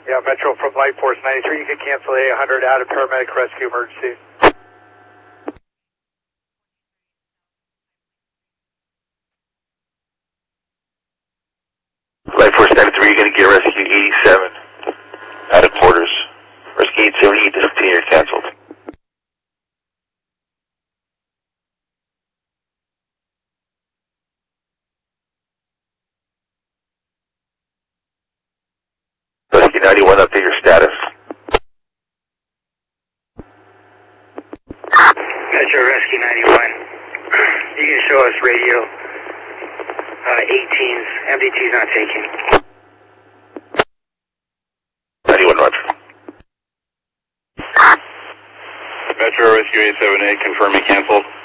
Yeah, Metro from Light Force 93, you can cancel A100 out of paramedic rescue emergency. Light Force 93, you're going to get rescue 87 out of quarters. Rescue 870, discontinued, canceled. Rescue 91, update your status. Metro Rescue 91. You can show us radio 18s. MDT's not taking. 91, roger. Metro Rescue 878, confirming canceled.